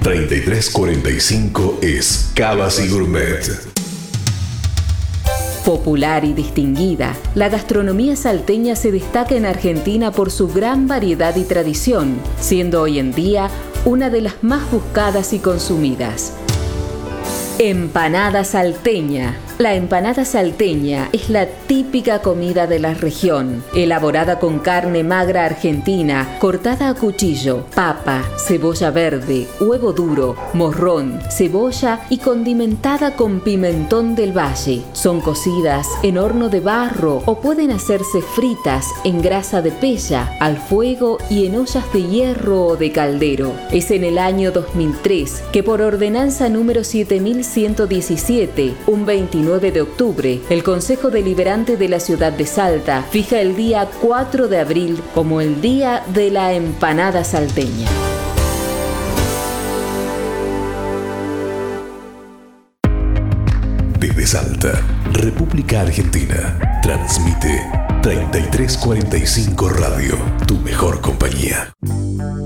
3345 es Cavas y Gourmet. Popular y distinguida, la gastronomía salteña se destaca en Argentina por su gran variedad y tradición, siendo hoy en día una de las más buscadas y consumidas. Empanada salteña. La empanada salteña es la típica comida de la región, elaborada con carne magra argentina, cortada a cuchillo, papa, cebolla verde, huevo duro, morrón, cebolla y condimentada con pimentón del valle. Son cocidas en horno de barro o pueden hacerse fritas en grasa de pella, al fuego y en ollas de hierro o de caldero. Es en el año 2003 que por ordenanza número 7117, un 29 de octubre, el Consejo Deliberante de la ciudad de Salta fija el día 4 de abril como el Día de la Empanada Salteña. Desde Salta, República Argentina, transmite 3345 Radio, tu mejor compañía.